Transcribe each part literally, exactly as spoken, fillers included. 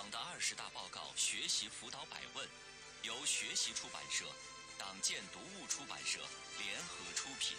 党的二十大报告学习辅导百问，由学习出版社、党建读物出版社联合出品。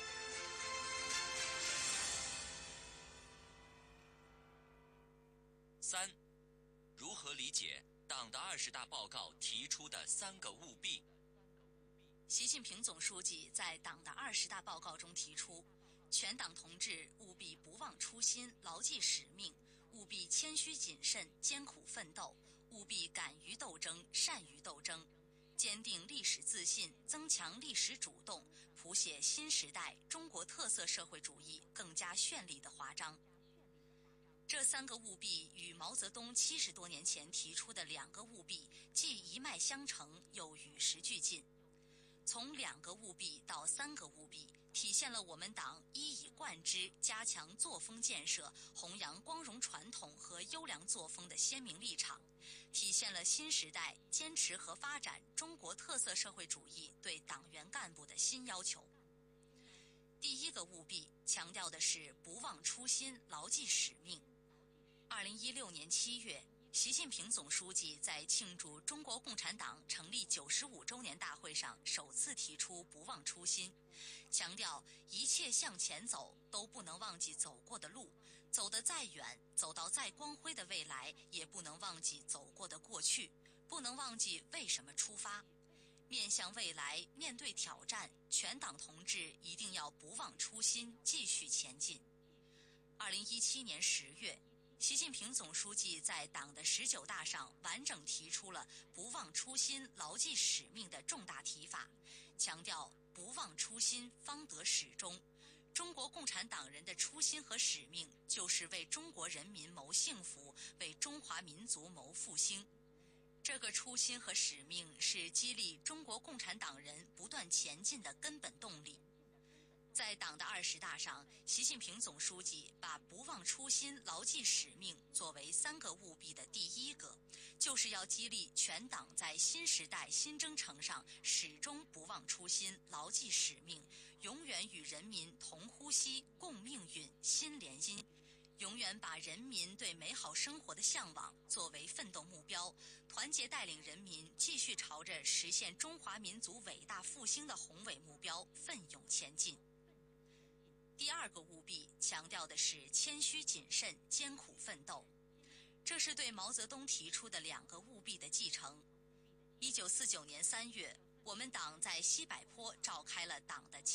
三，如何理解党的二十大报告提出的三个务必？ 习近平总书记在党的二十大报告中提出，全党同志务必不忘初心，牢记使命，务必谦虚谨慎，艰苦奋斗，务必敢于斗争，善于斗争，坚定历史自信，增强历史主动，谱写新时代中国特色社会主义更加绚丽的华章。这三个务必与毛泽东七十多年前提出的两个务必既一脉相承，又与时俱进。从两个务必到三个务必，体现了我们党一以贯之加强作风建设、弘扬光荣传统和优良作风的鲜明立场，体现了新时代坚持和发展中国特色社会主义对党员干部的新要求。第一个务必强调的是不忘初心，牢记使命。二零一六年七月，习近平总书记在庆祝中国共产党成立九十五周年大会上首次提出不忘初心，强调一切向前走都不能忘记走过的路，走得再远，走到再光辉的未来，也不能忘记走过的过去，不能忘记为什么出发。面向未来，面对挑战，全党同志一定要不忘初心，继续前进。二零一七年十月，习近平总书记在党的十九大上完整提出了不忘初心、牢记使命的重大提法，强调不忘初心方得始终。中国共产党人的初心和使命就是为中国人民谋幸福，为中华民族谋复兴。这个初心和使命是激励中国共产党人不断前进的根本动力。在党的二十大上，习近平总书记把不忘初心、牢记使命作为三个务必的第一个，就是要激励全党在新时代新征程上始终不忘初心、牢记使命，永远与人民同呼吸、共命运、心连心，永远把人民对美好生活的向往作为奋斗目标，团结带领人民继续朝着实现中华民族伟大复兴的宏伟目标奋勇前进。第二个务必强调的是谦虚谨慎、艰苦奋斗，这是对毛泽东提出的两个务必的继承。一九四九年三月，我们党在西柏坡召开了党的